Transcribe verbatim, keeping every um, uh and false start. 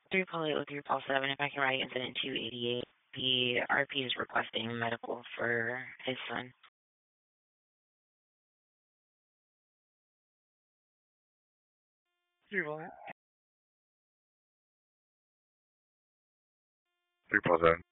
Three Paul eight oh three Paul seven, if I can write incident two eighty-eight. The R P is requesting medical for his son. Three Paul. Three Paul seven.